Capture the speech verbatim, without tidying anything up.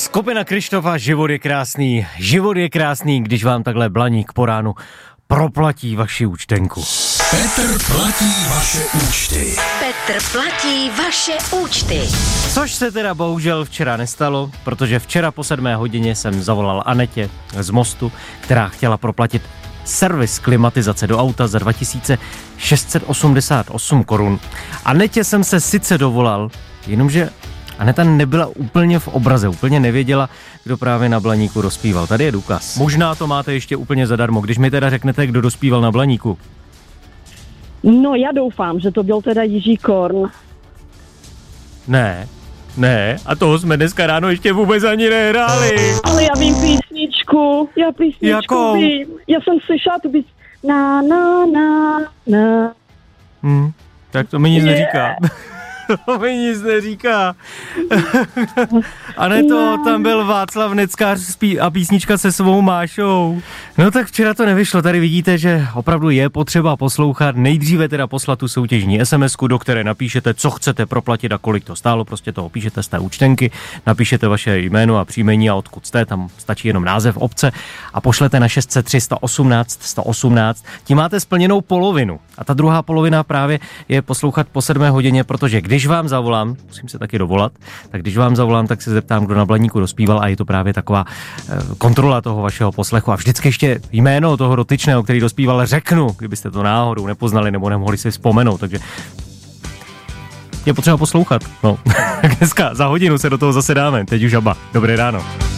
Skupina Krištofa, život je krásný. Život je krásný, když vám takhle Blaník po ránu proplatí vaši účtenku. Petr platí vaše účty. Petr platí vaše účty. Což se teda bohužel včera nestalo, protože včera po sedmé hodině jsem zavolal Anetě z Mostu, která chtěla proplatit servis klimatizace do auta za dva tisíce šest set osmdesát osm korun. Anetě jsem se sice dovolal, jenomže Aneta nebyla úplně v obraze, úplně nevěděla, kdo právě na Blaníku dospíval. Tady je důkaz. Možná to máte ještě úplně zadarmo, když mi teda řeknete, kdo dospíval na Blaníku. No, já doufám, že to byl teda Jiří Korn. Ne, ne, a toho jsme dneska ráno ještě vůbec ani nehráli. Ale já vím písničku, já písničku Jakou? vím. Já jsem slyšela tu bys na, na, na, na. Hmm, tak to mi nic Je. neříká. To mi nic neříká. A ne to, tam byl Václav Neckář a písnička se svou Mášou. No tak včera to nevyšlo, tady vidíte, že opravdu je potřeba poslouchat. Nejdříve teda poslat tu soutěžní SMSku, do které napíšete, co chcete proplatit a kolik to stálo, prostě to opíšete z té účtenky, napíšete vaše jméno a příjmení a odkud jste, tam stačí jenom název obce a pošlete na šest set tři sto osmnáct sto osmnáct. Tím máte splněnou polovinu. A ta druhá polovina právě je poslouchat po sedmé hodině, protože když vám zavolám, musím se taky dovolat, tak když vám zavolám, tak se zeptám, kdo na Blaníku dospíval a je to právě taková e, kontrola toho vašeho poslechu a vždycky ještě jméno toho dotyčného, který dospíval, řeknu, kdybyste to náhodou nepoznali nebo nemohli si vzpomenout, takže je potřeba poslouchat. No, dneska za hodinu se do toho zase dáme, teď už Abba. Dobré ráno.